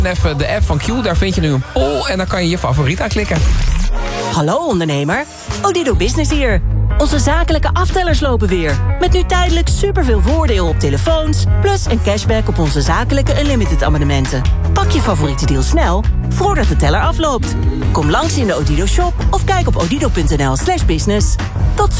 Even de app van Q, daar vind je nu een poll en dan kan je je favoriet aanklikken. Hallo ondernemer, Odido Business hier. Onze zakelijke aftellers lopen weer. Met nu tijdelijk superveel voordeel op telefoons... plus een cashback op onze zakelijke unlimited abonnementen. Pak je favoriete deal snel, voordat de teller afloopt. Kom langs in de Odido shop of kijk op odido.nl/business. Tot zo.